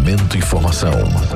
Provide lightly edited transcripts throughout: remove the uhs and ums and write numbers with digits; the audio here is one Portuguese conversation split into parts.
Momento Informação.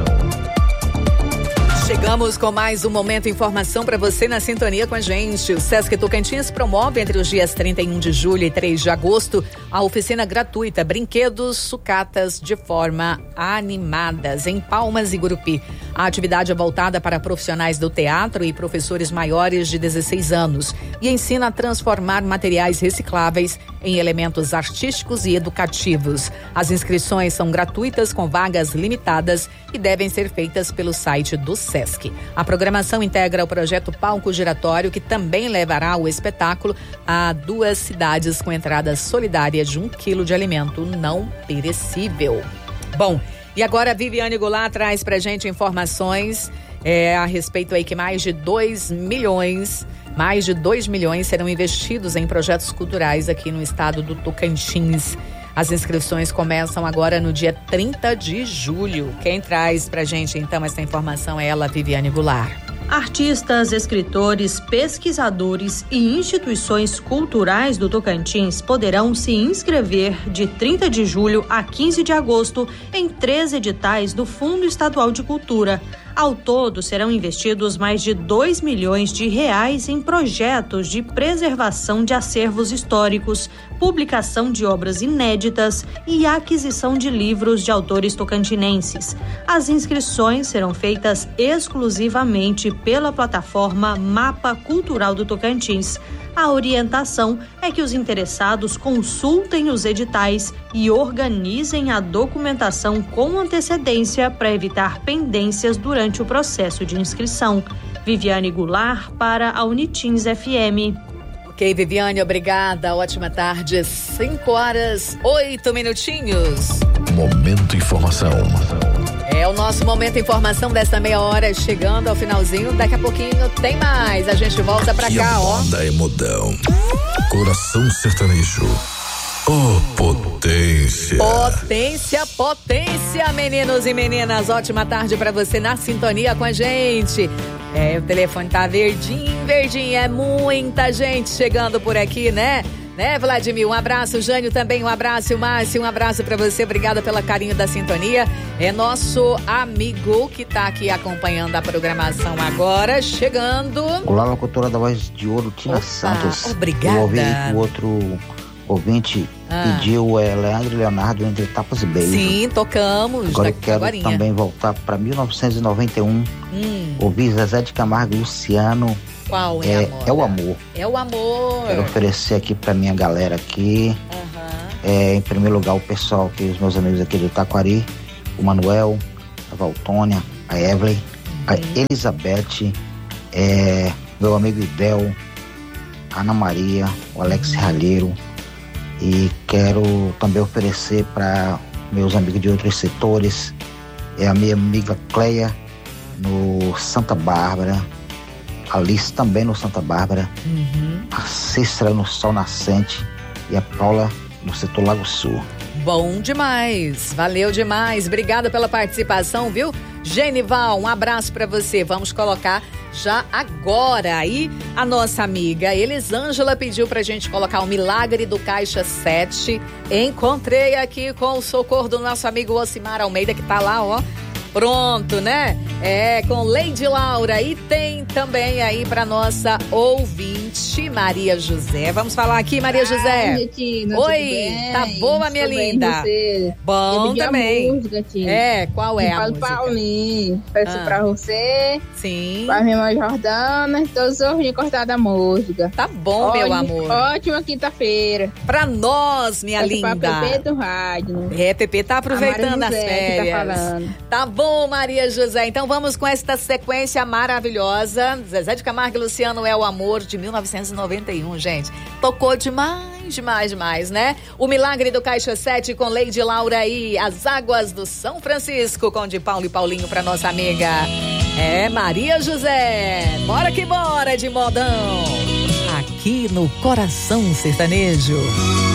Chegamos com mais um Momento Informação para você na sintonia com a gente. O Sesc Tocantins promove entre os dias 31 de julho e 3 de agosto a oficina gratuita Brinquedos Sucatas de Forma Animadas em Palmas e Gurupi. A atividade é voltada para profissionais do teatro e professores maiores de 16 anos e ensina a transformar materiais recicláveis em elementos artísticos e educativos. As inscrições são gratuitas com vagas limitadas e devem ser feitas pelo site do Sesc. A programação integra o projeto Palco Giratório, que também levará o espetáculo a 2 cidades com entrada solidária de 1 quilo de alimento não perecível. Bom, e agora a Viviane Goulart traz pra gente informações a respeito aí que mais de 2 milhões serão investidos em projetos culturais aqui no estado do Tocantins. As inscrições começam agora no dia 30 de julho. Quem traz pra gente então essa informação é ela, Viviane Goulart. Artistas, escritores, pesquisadores e instituições culturais do Tocantins poderão se inscrever de 30 de julho a 15 de agosto em 3 editais do Fundo Estadual de Cultura. Ao todo, serão investidos mais de 2 milhões de reais em projetos de preservação de acervos históricos, publicação de obras inéditas e aquisição de livros de autores tocantinenses. As inscrições serão feitas exclusivamente pela plataforma Mapa Cultural do Tocantins. A orientação é que os interessados consultem os editais e organizem a documentação com antecedência para evitar pendências durante o processo de inscrição. Viviane Goulart para a Unitins FM. Ok, Viviane, obrigada. Ótima tarde. 5:08. Momento Informação. É o nosso Momento Informação desta meia hora, chegando ao finalzinho. Daqui a pouquinho tem mais. A gente volta pra cá, ó. Moda é modão. Coração sertanejo. Oh, potência. Potência, meninos e meninas. Ótima tarde pra você na sintonia com a gente. O telefone tá verdinho. É muita gente chegando por aqui, né? Vladimir? Um abraço, Jânio também, um abraço, Márcio, um abraço pra você, obrigada pelo carinho da sintonia. É nosso amigo que tá aqui acompanhando a programação agora, chegando. Olá, locutora da Voz de Ouro, Tina Santos. Obrigada. Eu ouvi que o outro ouvinte pediu Leandro e Leonardo Entre Tapas e Beijos. Sim, tocamos. Agora eu quero também voltar pra 1991, ouvir Zezé de Camargo e Luciano. Qual é É o Amor. É o Amor. Quero oferecer aqui pra minha galera aqui. Em primeiro lugar, o pessoal aqui, os meus amigos aqui do Taquari, o Manuel, a Valtônia, a Evelyn, a Elizabeth, meu amigo Idel, a Ana Maria, o Alex Ralheiro. E quero também oferecer para meus amigos de outros setores, a minha amiga Cleia no Santa Bárbara, a Alice também no Santa Bárbara, a Cícera no Sol Nascente e a Paula no setor Lago Sul. Bom demais, valeu demais, obrigada pela participação, viu? Genival, um abraço pra você. Vamos colocar já agora aí a nossa amiga Elisângela pediu pra gente colocar o Milagre do Caixa 7. Encontrei aqui com o socorro do nosso amigo Ocimar Almeida, que tá lá, ó. Pronto, né? Com Lady Laura. E tem também aí pra nossa ouvinte, Maria José. Vamos falar aqui, Maria José. Tina, oi, tá boa, minha linda? Bom também. Música, qual é a música? Paulinho, peço pra você. Sim. Pra minha irmã Jordana, todos os ouvintes cortados da música. Tá bom, meu amor. Ótima quinta-feira. Pra nós, minha linda. Pra Pepe do rádio. Pepe tá aproveitando as férias. Tá falando. Tá bom, Maria José. Então vamos com esta sequência maravilhosa. Zezé de Camargo e Luciano é o Amor, de 1991, gente. Tocou demais, né? O Milagre do Caixa 7 com Lady Laura e As Águas do São Francisco com de Paulo e Paulinho pra nossa amiga. Maria José. Bora que bora de modão. Aqui no Coração Sertanejo.